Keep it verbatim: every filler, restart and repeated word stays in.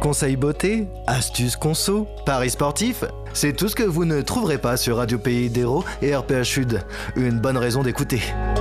Conseils beauté, astuces conso, paris sportifs, c'est tout ce que vous ne trouverez pas sur Radio Pays d'Hérault et R P H Sud. Une bonne raison d'écouter.